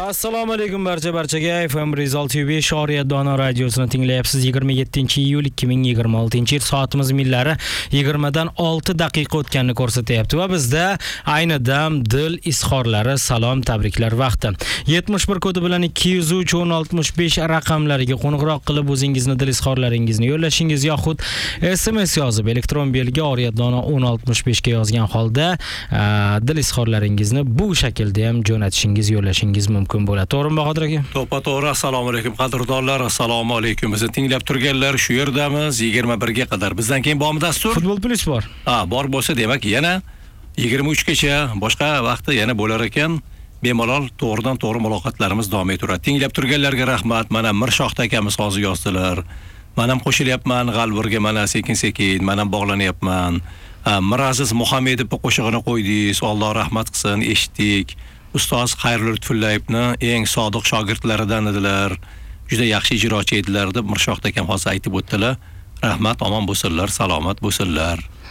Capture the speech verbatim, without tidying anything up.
Assalomu alaykum barcha barchaga. F M Result T V Shoriyat Dono radiosini tinglayapsiz. yigirma yettinchi iyul ikki ming yigirma oltinchi yil soatimiz millari yigirma dan olti daqiqa o'tganini ko'rsatyapti va bizda ayni dam dil izhorlari, salom, tabriklar vaqti. yetmish bir kodi bilan ikki yuz uch o'n oltmish besh raqamlariga qo'ng'iroq qilib o'zingizni dil izhorlaringizni yo'llashingiz yoxud S M S yozib elektron belgi Oriyat Dono o'n oltmish besh ga yozgan holda dil izhorlaringizni bu shaklda ham jo'natishingiz, yo'llashingiz mumkin. Mumkin bo'ladi. To'g'rimi Bahodir aka? To'ppa-to'g'ri. Assalomu alaykum qadrdonlar. Assalomu alaykum. Bizni tinglab turganlar shu yerdamiz yigirma bir ga qadar. Bizdan keyin bormi dastur? Futbol plus bor. Ha, bor bo'lsa, demak, yana yigirma uch gacha boshqa vaqtda yana bo'lar ekan. Bemalol to'g'ridan to'g'ri muloqotlarimiz davom etaveradi. Tinglab turganlarga rahmat. Mana Mirshohta akamiz hozir yozdilar. Men ham qo'shilyapman G'alburga, mana sekin-sekin, men ham bog'lanyapman. Miraziz Muhammedov qo'shig'ini qo'ydingiz. Alloh rahmat qilsin, eshitdik. Ustoz Xayrul Lutfullayevni eng sodiq shogirdlaridan edilar. Juda yaxshi ijrochi edilar deb Mirshohta akam hozir aytib o'tdilar. Rahmat, omon bo'lsinlar, salomat bo'lsinlar.